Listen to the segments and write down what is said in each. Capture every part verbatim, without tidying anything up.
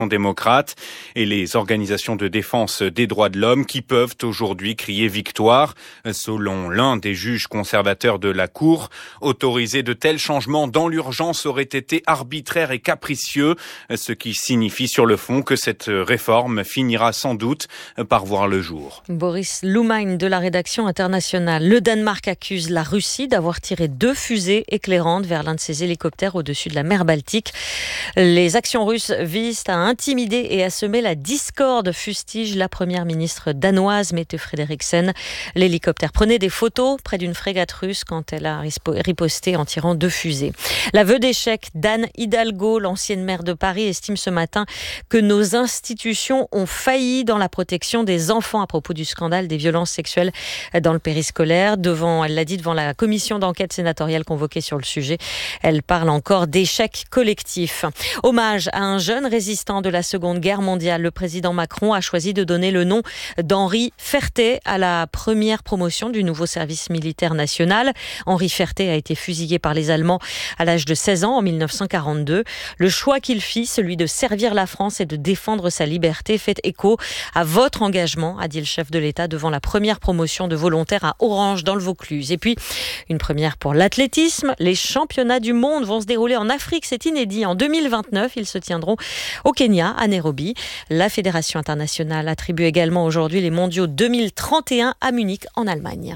démocrates et les organisations de défense des droits de l'homme qui peuvent aujourd'hui crier victoire. Selon l'un des juges conservateurs de la Cour, autoriser de tels changements dans l'urgence aurait été arbitraire et capricieux, ce qui signifie sur le fond que cette réforme finira sans doute par voir le jour. Boris Loumagne de la rédaction internationale. Le Danemark accuse la Russie d'avoir tiré deux fusées éclairantes vers l'un de ses hélicoptères au-dessus de la mer Baltique. Les actions russes visent à intimider et à semer la discorde, fustige la première ministre danoise Mette Frederiksen. L'hélicoptère prenait des photos près d'une frégate russe quand elle a riposté en tirant deux fusées. L'aveu d'échec d'Anne Hidalgo, l'ancienne maire de Paris, estime ce matin que nos institutions ont failli dans la protection des enfants à propos du scandale des violences sexuelles dans le périscolaire. Devant, elle l'a dit devant la commission d'enquête sénatoriale convoquée sur le sujet. Elle parle encore d'échec collectif. Hommage à un jeune résistant de la Seconde Guerre mondiale. Le président Macron a choisi de donner le nom d'Henri Ferté à la première promotion du nouveau service militaire national. Henri Ferté a été fusillé par les Allemands à l'âge de seize ans en mille neuf cent quarante-deux. Le choix qu'il fit, celui de servir la France et de défendre sa liberté, fait écho à votre engagement, a dit le chef de l'État devant la première promotion de volontaires à Orange dans le Vaucluse. Et puis, une première pour l'athlétisme. Les championnats du monde vont se dérouler en Afrique. C'est inédit. En deux mille vingt-neuf, ils se tiendront au Kenya, à Nairobi. La Fédération internationale attribue également aujourd'hui les mondiaux deux mille trente et un à Munich, en Allemagne.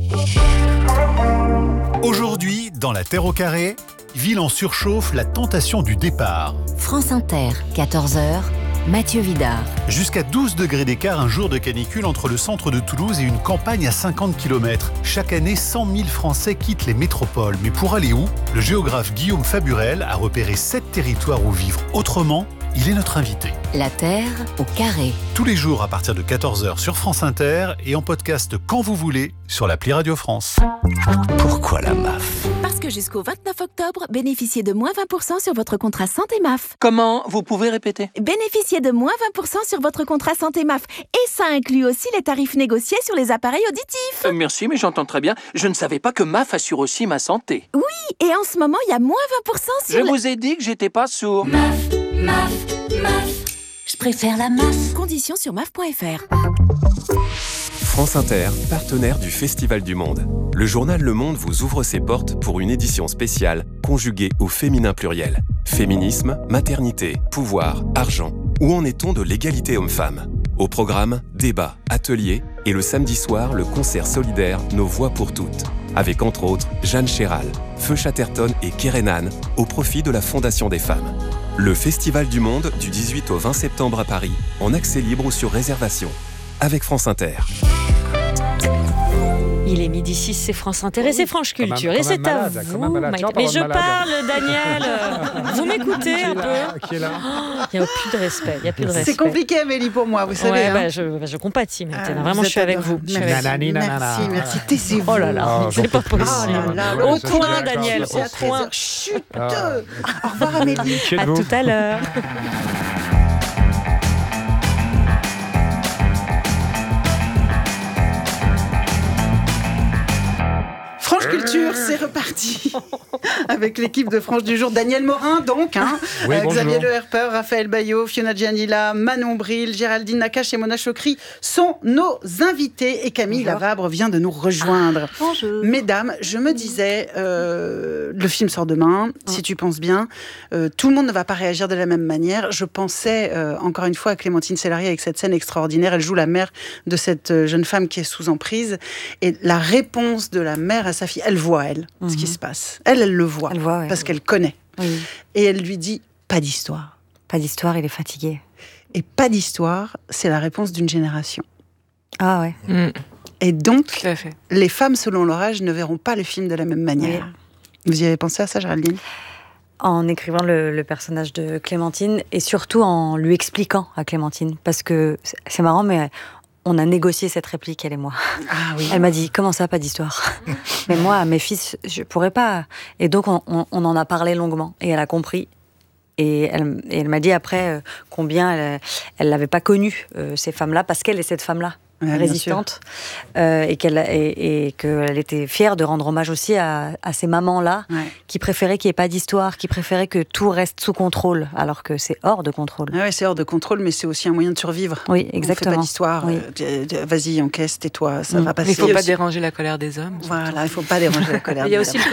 Aujourd'hui, dans La Terre au carré, ville en surchauffe, la tentation du départ. France Inter, quatorze heures, Mathieu Vidard. Jusqu'à douze degrés d'écart, un jour de canicule entre le centre de Toulouse et une campagne à cinquante kilomètres. Chaque année, cent mille Français quittent les métropoles. Mais pour aller où ? Le géographe Guillaume Faburel a repéré sept territoires où vivre autrement. Il est notre invité. La Terre au carré. Tous les jours à partir de quatorze heures sur France Inter et en podcast quand vous voulez sur l'appli Radio France. Pourquoi la M A F ? Parce que jusqu'au vingt-neuf octobre, bénéficiez de moins vingt pour cent sur votre contrat santé M A F. Comment ? Vous pouvez répéter ? Bénéficiez de moins vingt pour cent sur votre contrat santé M A F. Et ça inclut aussi les tarifs négociés sur les appareils auditifs. Euh, merci, mais j'entends très bien. Je ne savais pas que M A F assure aussi ma santé. Oui, et en ce moment, il y a moins vingt pour cent sur... Je le... vous ai dit que j'étais pas sourd. M A F, M A F, M A F. Je préfère la M A F. Conditions sur M A F point F R. France Inter, partenaire du Festival du Monde. Le journal Le Monde vous ouvre ses portes pour une édition spéciale conjuguée au féminin pluriel. Féminisme, maternité, pouvoir, argent. Où en est-on de l'égalité homme-femme ? Au programme, débats, ateliers et le samedi soir, le concert solidaire Nos Voix pour toutes. Avec entre autres Jeanne Chéral, Feu Chatterton et Kérénan au profit de la Fondation des femmes. Le Festival du Monde du dix-huit au vingt septembre à Paris, en accès libre ou sur réservation. Avec France Inter. Il est midi six, c'est France Inter et c'est France Culture. Et c'est à vous, Maïté. Mais je parle, Daniel. Vous m'écoutez un peu ? Qui est là ? Il n'y a plus de respect. Il y a plus de respect. C'est compliqué, Amélie, pour moi, vous savez. Ouais, hein. bah, je, bah, je compatis, Maïté. Ah, Vraiment, vous je suis avec adorable. vous. Je suis avec Merci, vous. merci, merci. Taisez-vous. Oh là là, Oh, c'est pas possible. Oh là là, Au le point, point, Daniel, c'est à au treize point. heures. Chut. Au revoir, Amélie. À tout à l'heure. France Culture, c'est reparti avec l'équipe de France du jour. Daniel Morin, donc, hein, Oui, euh, Xavier bonjour. Le Herper, Raphaël Baillot, Fiona Gianilla, Manon Bril, Géraldine Nakache et Mona Chokri sont nos invités. Et Camille Bonjour. Lavabre vient de nous rejoindre. Bonjour. Mesdames, je me disais, euh, le film sort demain, si tu penses bien. Euh, tout le monde ne va pas réagir de la même manière. Je pensais, euh, encore une fois, à Clémentine Célari avec cette scène extraordinaire. Elle joue la mère de cette euh, jeune femme qui est sous emprise. Et la réponse de la mère à sa fille, elle voit, elle, ce qui se passe. Elle, elle le voit, Elle voit, ouais. parce qu'elle connaît. Oui. Et elle lui dit, pas d'histoire. Pas d'histoire, il est fatigué. Et pas d'histoire, c'est la réponse d'une génération. Ah ouais. Mm. Et donc, Tout à fait. les femmes, selon leur âge, ne verront pas le film de la même manière. Vous y avez pensé à ça, Géraldine ? En écrivant le, le personnage de Clémentine et surtout en lui expliquant à Clémentine. Parce que c'est- c'est marrant, mais on a négocié cette réplique, elle et moi. Ah oui. Elle m'a dit, comment ça, pas d'histoire ? Mais moi, à mes fils, je pourrais pas. Et donc, on, on- on en a parlé longuement. Et elle a compris. Et elle, et elle m'a dit après euh, combien elle elle n'avait pas connu euh, ces femmes-là, parce qu'elle est cette femme-là. Ouais, résistante, euh, et qu'elle et, et qu'elle était fière de rendre hommage aussi à, à ces mamans-là, ouais. qui préféraient qu'il n'y ait pas d'histoire, qui préféraient que tout reste sous contrôle, alors que c'est hors de contrôle. Ah ouais, c'est hors de contrôle, mais c'est aussi un moyen de survivre. Oui, exactement. On fait pas d'histoire. Oui. Euh, vas-y, encaisse, tais-toi, ça mmh. va passer. Il ne faut pas aussi. déranger la colère des hommes. Voilà, il ne faut pas déranger la colère des hommes. Il y a des aussi hommes.